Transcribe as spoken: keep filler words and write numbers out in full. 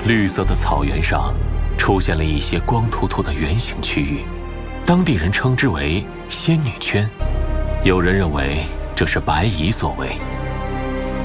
绿色的草原上出现了一些光秃秃的圆形区域，当地人称之为仙女圈。有人认为这是白蚁所为，